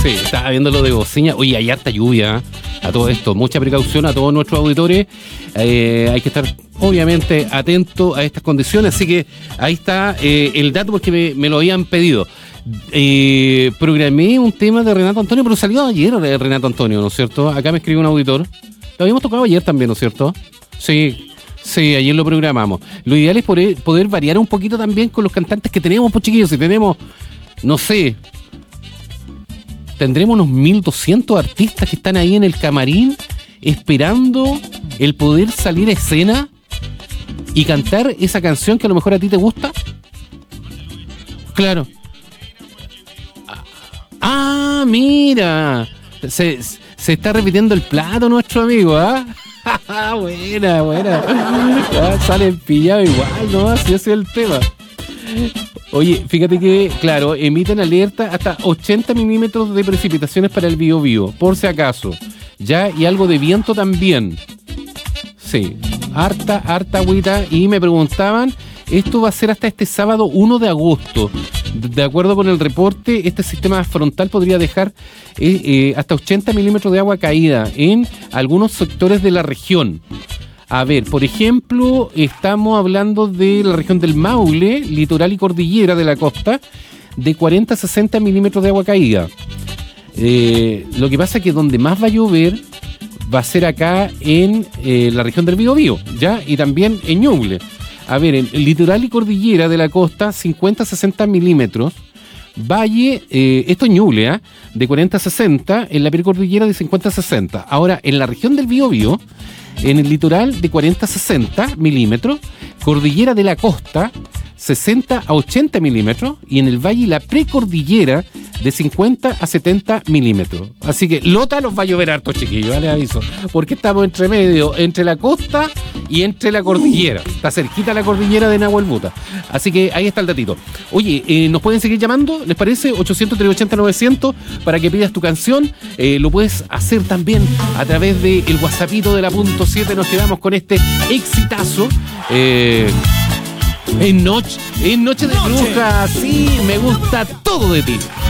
Sí, estaba viendo lo de Bociña. Oye, hay harta lluvia, ¿eh? A todo esto. Mucha precaución a todos nuestros auditores. Hay que estar, obviamente, atentos a estas condiciones. Así que ahí está el dato porque me lo habían pedido. Programé un tema de Renato Antonio, pero salió ayer de Renato Antonio, ¿no es cierto? Acá me escribió un auditor. Lo habíamos tocado ayer también, ¿no es cierto? Sí, ayer lo programamos. Lo ideal es poder variar un poquito también con los cantantes que tenemos, pues chiquillos. Si tenemos, no sé, tendremos unos 1.200 artistas que están ahí en el camarín esperando el poder salir a escena y cantar esa canción que a lo mejor a ti te gusta. Claro. Ah, mira. Se está repitiendo el plato nuestro amigo, ¿ah? Buena. Ya sale pillado igual, ¿no? Así es el tema. Oye, fíjate que, claro, emiten alerta hasta 80 milímetros de precipitaciones para el Biobío, por si acaso. Ya, y algo de viento también. Sí, harta agüita. Y me preguntaban, esto va a ser hasta este sábado 1 de agosto. De acuerdo con el reporte, este sistema frontal podría dejar hasta 80 milímetros de agua caída en algunos sectores de la región. A ver, por ejemplo, estamos hablando de la región del Maule, litoral y cordillera de la costa, de 40 a 60 milímetros de agua caída. Lo que pasa es que donde más va a llover va a ser acá en la región del Biobío, ¿ya? Y también en Ñuble. A ver, en el litoral y cordillera de la costa, 50 a 60 milímetros. Valle, esto es Ñuble, de 40 a 60, en la precordillera de 50 a 60. Ahora, en la región del Biobío, en el litoral de 40 a 60 milímetros, cordillera de la costa, 60 a 80 milímetros, y en el valle y la precordillera de 50 a 70 milímetros. Así que Lota los va a llover harto, chiquillos, les aviso, porque estamos entre medio, entre la costa y entre la cordillera. Está cerquita la cordillera de Nahuelbuta. Así que ahí está el datito. Oye, ¿nos pueden seguir llamando? ¿Les parece? 800-380-900 para que pidas tu canción. Lo puedes hacer también a través del WhatsAppito de la punto 7. Nos quedamos con este exitazo. En noche de brujas, sí, me gusta todo de ti.